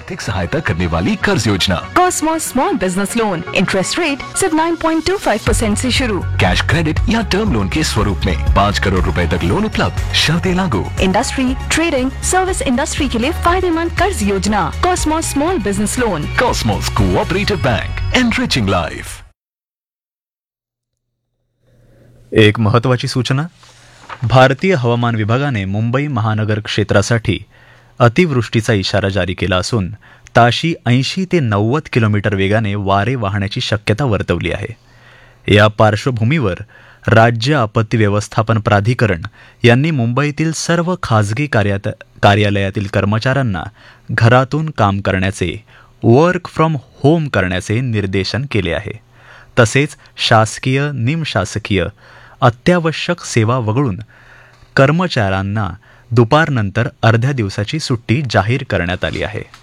आर्थिक सहायता करने वाली कर्ज योजना। Cosmos small business loan, interest rate सिर्फ 9.25% से शुरू। कैश क्रेडिट या टर्म लोन के स्वरूप में 5 करोड़ रुपए तक लोन उपलब्ध, शर्तें लागू। इंडस्ट्री, ट्रेडिंग, सर्विस इंडस्ट्री के लिए फायदेमंद कर्ज योजना। Cosmos small business loan. Cosmos cooperative bank, enriching life. एक महत्त्वाची सूचना. भारतीय हवामान विभागाने मुंबई महानगर क्षेत्रासाठी अतिवृष्टीचा इशारा जारी केला असून ताशी 80 ते 90 किलोमीटर वेगाने वारे वाहण्याची शक्यता वर्तवली आहे. या पार्श्वभूमीवर राज्य आपत्ती व्यवस्थापन प्राधिकरण यांनी मुंबईतील सर्व खाजगी कार्यालयातील कर्मचाऱ्यांना घरातून काम करण्याचे, वर्क फ्रॉम होम करण्याचे निर्देशन केले आहे. तसेच शासकीय, निमशासकीय, अत्यावश्यक सेवा वगळून कर्मचाऱ्यांना दुपारनंतर अर्ध्या दिवसाची सुट्टी जाहीर करण्यात आली आहे.